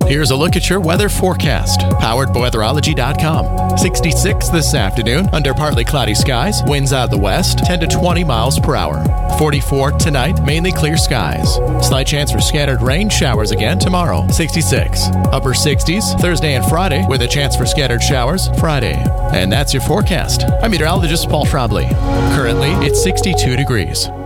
Here's a look at your weather forecast, powered by weatherology.com. 66 this afternoon under partly cloudy skies, winds out of the west, 10 to 20 miles per hour. 44 tonight, mainly clear skies. Slight chance for scattered rain showers again tomorrow, 66. Upper 60s Thursday and Friday with a chance for scattered showers Friday. And that's your forecast. I'm meteorologist Paul Trombley. Currently, it's 62 degrees.